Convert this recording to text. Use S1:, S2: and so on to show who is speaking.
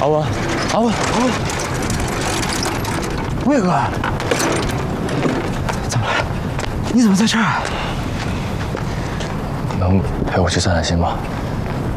S1: 阿文，阿文，魏哥，怎么了？你怎么在这儿？能陪我去散散心吗？